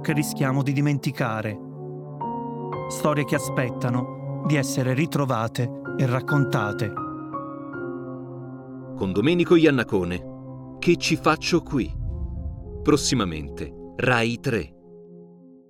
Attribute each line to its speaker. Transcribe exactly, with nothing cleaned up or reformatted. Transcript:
Speaker 1: che rischiamo di dimenticare. Storie che aspettano di essere ritrovate e raccontate.
Speaker 2: Con Domenico Iannacone, Che ci faccio qui? Prossimamente, Rai tre.